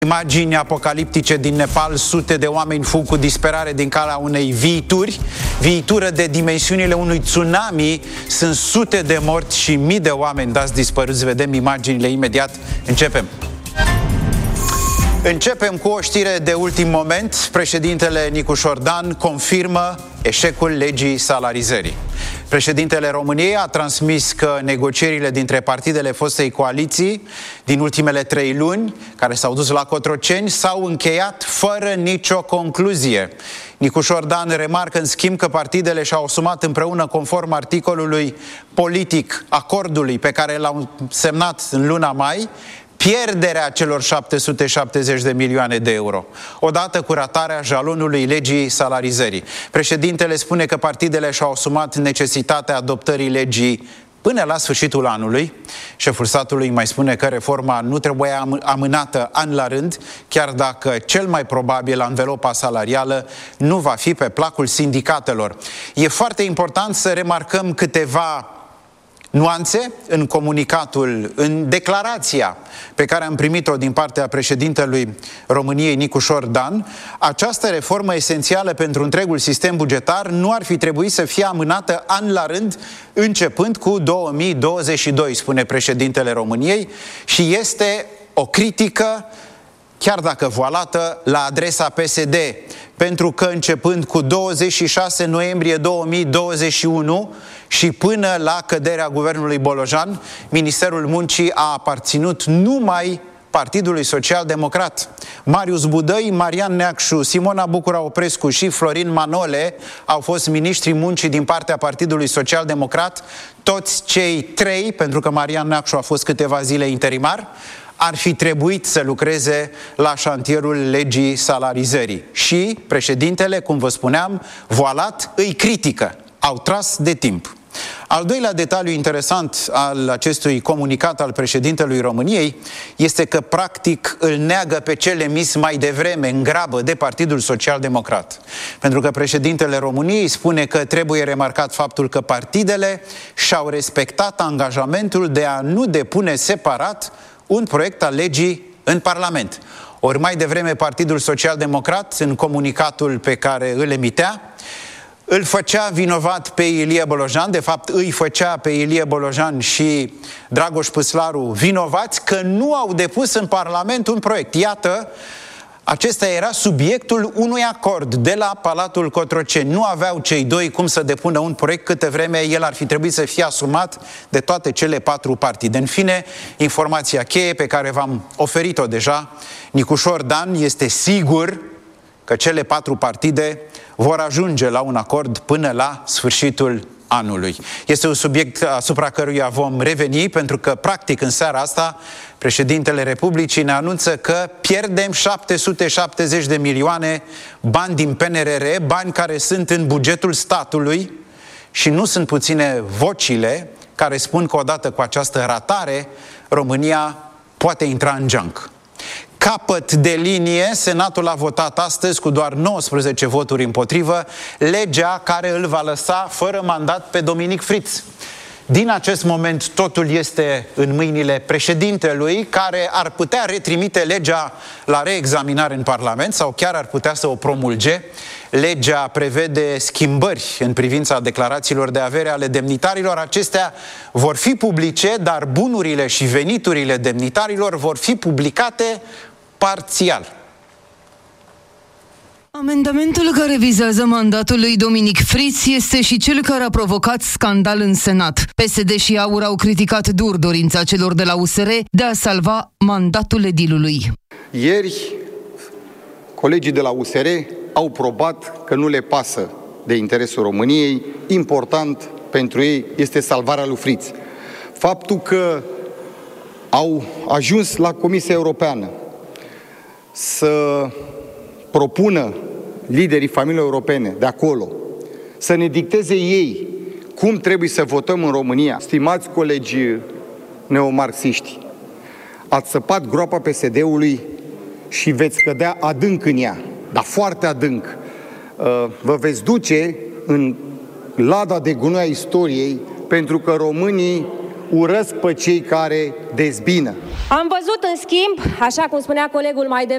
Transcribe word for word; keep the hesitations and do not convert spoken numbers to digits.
Imagini apocaliptice din Nepal, sute de oameni fug cu disperare din calea unei viituri, viitură de dimensiunile unui tsunami, sunt sute de morți și mii de oameni dați dispăruți. Vedem imaginile imediat. Începem. Începem cu o știre de ultim moment. Președintele Nicușor Dan confirmă eșecul legii salarizării. Președintele României a transmis că negocierile dintre partidele fostei coaliții din ultimele trei luni, care s-au dus la Cotroceni, s-au încheiat fără nicio concluzie. Nicușor Dan remarcă în schimb că partidele și-au asumat împreună, conform articolului politic, acordului pe care l-au semnat în luna mai, pierderea celor șapte sute șaptezeci de milioane de euro, odată cu ratarea jalonului legii salarizării. Președintele spune că partidele și-au asumat necesitatea adoptării legii până la sfârșitul anului. Șeful statului mai spune că reforma nu trebuie amânată an la rând, chiar dacă cel mai probabil anvelopa salarială nu va fi pe placul sindicatelor. E foarte important să remarcăm câteva nuanțe în comunicatul, în declarația pe care am primit-o din partea președintelui României, Nicușor Dan. Această reformă esențială pentru întregul sistem bugetar nu ar fi trebuit să fie amânată an la rând, începând cu două mii douăzeci și doi, spune președintele României, și este o critică, chiar dacă voalată, la adresa P S D, pentru că începând cu douăzeci și șase noiembrie două mii douăzeci și unu și până la căderea guvernului Bolojan, Ministerul Muncii a aparținut numai Partidului Social-Democrat. Marius Budăi, Marian Neacșu, Simona Bucura-Oprescu și Florin Manole au fost miniștrii muncii din partea Partidului Social-Democrat. Toți cei trei, pentru că Marian Neacșu a fost câteva zile interimar, ar fi trebuit să lucreze la șantierul legii salarizării. Și președintele, cum vă spuneam, voalat, îi critică. Au tras de timp. Al doilea detaliu interesant al acestui comunicat al președintelui României este că practic îl neagă pe cel emis mai devreme în grabă de Partidul Social-Democrat. Pentru că președintele României spune că trebuie remarcat faptul că partidele și-au respectat angajamentul de a nu depune separat un proiect al legii în Parlament. Ori mai devreme Partidul Social-Democrat, în comunicatul pe care îl emitea, îl făcea vinovat pe Ilie Bolojan, de fapt îi făcea pe Ilie Bolojan și Dragoș Păslaru vinovați că nu au depus în Parlament un proiect. Iată, acesta era subiectul unui acord de la Palatul Cotroceni. Nu aveau cei doi cum să depună un proiect câte vreme el ar fi trebuit să fie asumat de toate cele patru partide. În fine, informația cheie pe care v-am oferit-o deja, Nicușor Dan este sigur că cele patru partide vor ajunge la un acord până la sfârșitul anului. Este un subiect asupra căruia vom reveni, pentru că, practic, în seara asta, președintele Republicii ne anunță că pierdem șapte sute șaptezeci de milioane bani din P N R R, bani care sunt în bugetul statului, și nu sunt puține vocile care spun că odată cu această ratare, România poate intra în geanc. Capăt de linie, Senatul a votat astăzi cu doar nouăsprezece voturi împotrivă legea care îl va lăsa fără mandat pe Dominic Friț. Din acest moment totul este în mâinile președintelui, care ar putea retrimite legea la reexaminare în Parlament sau chiar ar putea să o promulge. Legea prevede schimbări în privința declarațiilor de avere ale demnitarilor. Acestea vor fi publice, dar bunurile și veniturile demnitarilor vor fi publicate parțial. Amendamentul care vizează mandatul lui Dominic Friț este și cel care a provocat scandal în Senat. P S D și AUR au criticat dur dorința celor de la U S R de a salva mandatul edilului. Ieri, colegii de la U S R au probat că nu le pasă de interesul României. Important pentru ei este salvarea lui Friț. Faptul că au ajuns la Comisia Europeană să propună liderii familiei europene de acolo să ne dicteze ei cum trebuie să votăm în România. Stimați colegi neomarxiști, ați săpat groapa P S D-ului și veți cădea adânc în ea, dar foarte adânc. Vă veți duce în lada de gunoi a istoriei, pentru că românii urăsc pe cei care dezbină. Am văzut, în schimb, așa cum spunea colegul mai devreme,